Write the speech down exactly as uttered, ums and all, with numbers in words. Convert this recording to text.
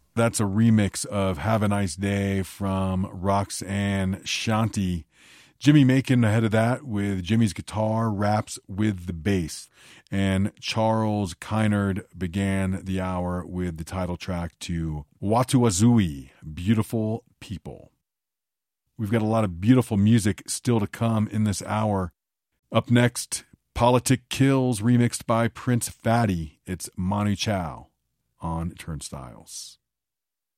That's a remix of Have a Nice Day from Roxanne Shanti. Jimmy Macon ahead of that with Jimmy's Guitar Raps with the Bass. And Charles Kynard began the hour with the title track to Watu Wazui, Beautiful People. We've got a lot of beautiful music still to come in this hour. Up next, Politic Kills remixed by Prince Fatty. It's Manu Chao on Turnstiles.